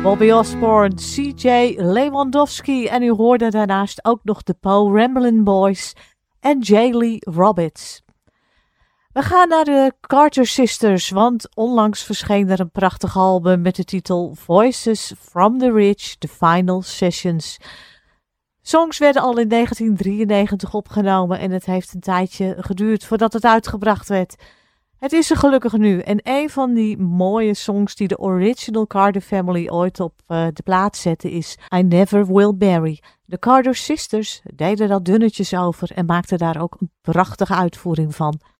Bobby Osborne, C.J. Lewandowski en u hoorde daarnaast ook nog de Poe Ramblin' Boys en J. Roberts. We gaan naar de Carter Sisters, want onlangs verscheen er een prachtig album met de titel Voices from the Ridge, The Final Sessions. Songs werden al in 1993 opgenomen en het heeft een tijdje geduurd voordat het uitgebracht werd. Het is er gelukkig nu en een van die mooie songs die de original Carter Family ooit op de plaat zette is I Never Will Bury. De Carter Sisters deden dat dunnetjes over en maakten daar ook een prachtige uitvoering van.